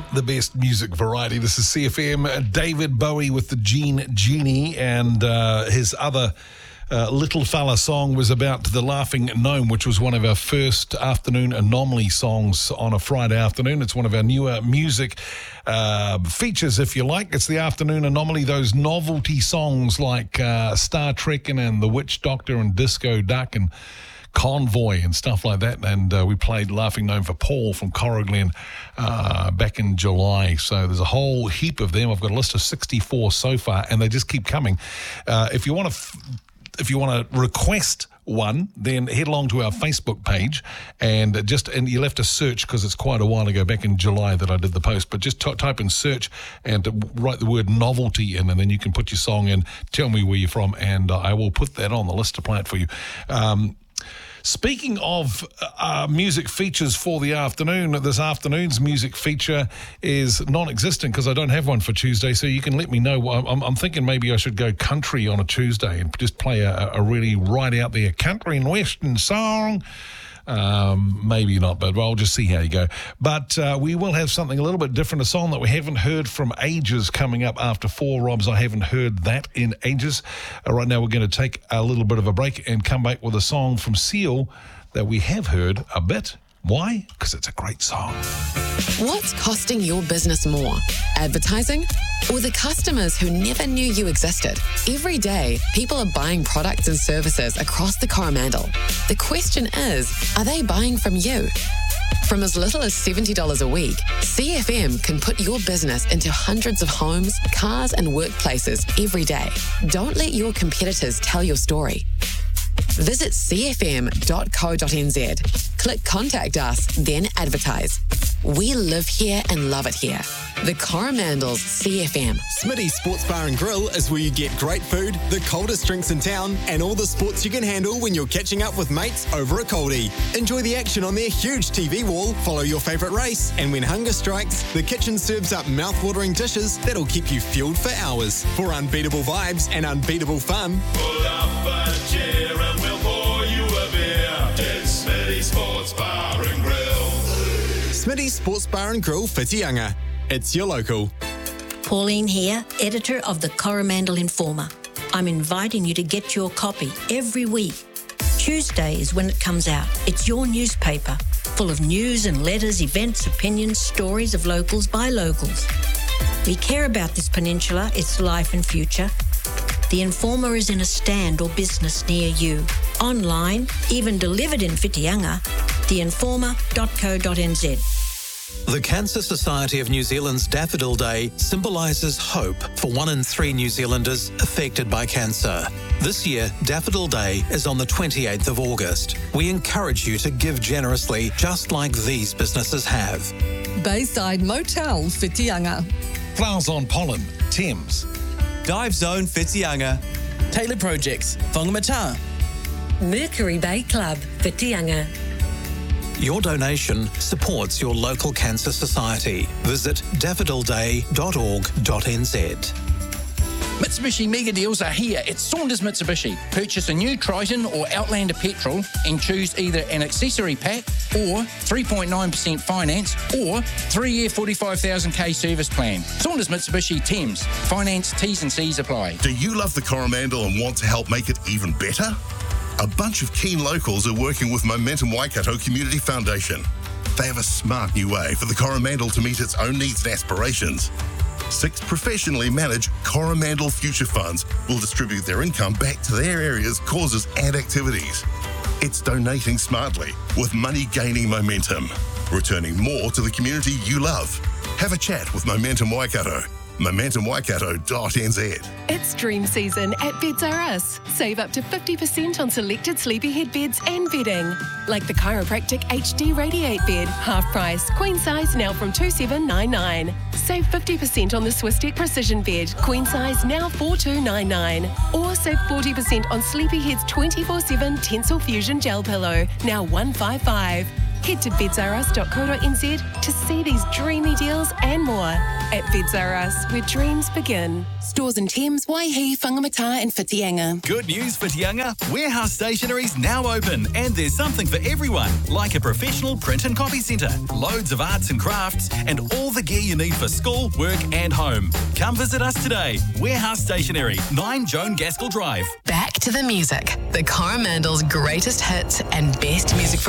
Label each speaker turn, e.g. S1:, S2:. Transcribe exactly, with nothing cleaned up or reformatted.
S1: The best music variety. This is C F M. David Bowie with the Gene Genie, and uh, his other uh, Little Fella song was about the Laughing Gnome, which was one of our first afternoon anomaly songs on a Friday afternoon. It's one of our newer music uh, features, if you like. It's the afternoon anomaly, those novelty songs like uh, Star Trek and, and The Witch Doctor and Disco Duck and Convoy and stuff like that, and uh, we played Laughing Gnome for Paul from Corriglen uh, back in July. So there's a whole heap of them. I've got a list of sixty-four so far, and they just keep coming. Uh, if you want to, f- if you want to request one, then head along to our Facebook page, and just and you'll have to search because it's quite a while ago, back in July, that I did the post. But just t- type in search and write the word novelty in, and then you can put your song in. Tell me where you're from, and uh, I will put that on the list to play it for you. Um, Speaking of uh, music features for the afternoon, this afternoon's music feature is non-existent because I don't have one for Tuesday, so you can let me know. I'm, I'm thinking maybe I should go country on a Tuesday and just play a, a really right out there country and western song. Um, maybe not, but I'll just see how you go. But uh, we will have something a little bit different, a song that we haven't heard from ages coming up after four, Robs. I haven't heard that in ages. Uh, right now we're going to take a little bit of a break and come back with a song from Seal that we have heard a bit. Why? Because it's a great song.
S2: What's costing your business more? Advertising? Or the customers who never knew you existed? Every day, people are buying products and services across the Coromandel. The question is, are they buying from you? From as little as seventy dollars a week, C F M can put your business into hundreds of homes, cars and workplaces every day. Don't let your competitors tell your story. Visit c f m dot co dot n z. Click Contact Us, then advertise. We live here and love it here. The Coromandel's C F M.
S3: Smitty's Sports Bar and Grill is where you get great food, the coldest drinks in town, and all the sports you can handle when you're catching up with mates over a coldie. Enjoy the action on their huge T V wall, follow your favourite race, and when hunger strikes, the kitchen serves up mouth-watering dishes that'll keep you fueled for hours. For unbeatable vibes and unbeatable fun,
S4: pull up a chair and we'll pour you a beer. It's Smitty's Sports Bar and Grill.
S3: Smitty's Sports Bar and Grill, Whitianga. It's your local.
S5: Pauline here, editor of the Coromandel Informer. I'm inviting you to get your copy every week. Tuesday is when it comes out. It's your newspaper, full of news and letters, events, opinions, stories of locals by locals. We care about this peninsula, its life and future. The Informer is in a stand or business near you. Online, even delivered in Whitianga, the informer dot co dot n z.
S6: The Cancer Society of New Zealand's Daffodil Day symbolises hope for one in three New Zealanders affected by cancer. This year, Daffodil Day is on the twenty-eighth of August. We encourage you to give generously, just like these businesses have.
S7: Bayside Motel, Whitianga.
S1: Flowers on Pollen, Thames.
S8: Dive Zone, Whitianga. Taylor Projects, Whangamata.
S9: Mercury Bay Club, Whitianga.
S6: Your donation supports your local cancer society. Visit daffodil day dot org dot n z.
S10: Mitsubishi mega deals are here at Saunders Mitsubishi. Purchase a new Triton or Outlander petrol and choose either an accessory pack or three point nine percent finance or three-year forty-five thousand k service plan. Saunders Mitsubishi Thames. Finance T's and C's apply.
S4: Do you love the Coromandel and want to help make it even better? A bunch of keen locals are working with Momentum Waikato Community Foundation. They have a smart new way for the Coromandel to meet its own needs and aspirations. Six professionally managed Coromandel future funds will distribute their income back to their area's causes and activities. It's donating smartly, with money gaining momentum, returning more to the community you love. Have a chat with Momentum Waikato. momentum waikato dot n z.
S11: It's dream season at Beds R Us. Save up to fifty percent on selected sleepyhead beds and bedding. Like the Chiropractic H D Radiate bed, half price, queen size now from two thousand seven hundred ninety-nine dollars. Save fifty percent on the Swistek Precision bed, queen size now four thousand two hundred ninety-nine dollars. Or save forty percent on Sleepyhead's twenty-four seven Tensile Fusion gel pillow, now one hundred fifty-five dollars. Head to beds r us dot co dot n z to see these dreamy deals and more. At Beds R Us, where dreams begin. Stores in Thames, Waihi, Whangamata and Whitianga.
S12: Good news, Whitianga. Warehouse Stationery's now open and there's something for everyone, like a professional print and copy centre, loads of arts and crafts, and all the gear you need for school, work and home. Come visit us today. Warehouse Stationery, nine Joan Gaskell Drive.
S2: Back to the music. The Coromandel's greatest hits and best music from